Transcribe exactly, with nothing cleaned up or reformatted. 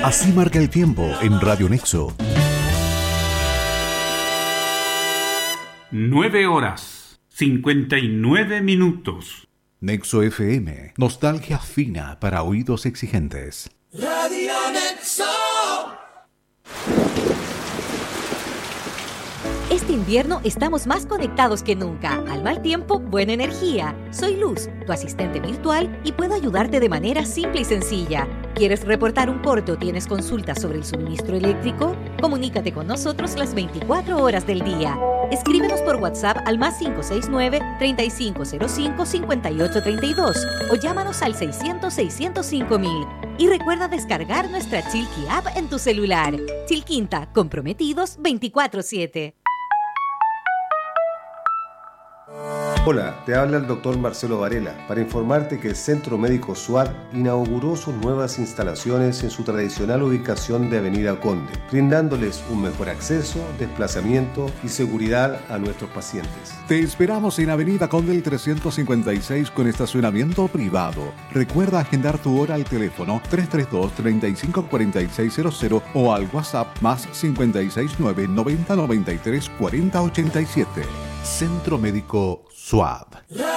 Así marca el tiempo en Radio Nexo. Nueve horas, cincuenta y nueve minutos. Nexo F M, nostalgia fina para oídos exigentes. Radio Nexo. Este invierno estamos más conectados que nunca. Al mal tiempo, buena energía. Soy Luz, tu asistente virtual, y puedo ayudarte de manera simple y sencilla. ¿Quieres reportar un corte o tienes consultas sobre el suministro eléctrico? Comunícate con nosotros las veinticuatro horas del día. Escríbenos por WhatsApp al más cinco seis nueve, treinta y cinco cero cinco, cincuenta y ocho treinta y dos o llámanos al seiscientos, seiscientos cinco mil. Y recuerda descargar nuestra Chilqui App en tu celular. Chilquinta, comprometidos veinticuatro siete. Hola, te habla el doctor Marcelo Varela para informarte que el Centro Médico SUAD inauguró sus nuevas instalaciones en su tradicional ubicación de Avenida Conde, brindándoles un mejor acceso, desplazamiento y seguridad a nuestros pacientes. Te esperamos en Avenida Conde el trescientos cincuenta y seis con estacionamiento privado. Recuerda agendar tu hora al teléfono tres tres dos, treinta y cinco, cuarenta y seis cero cero o al WhatsApp más cincuenta y seis nueve, noventa, noventa y tres, cuarenta, ochenta y siete. Centro Médico SUAD.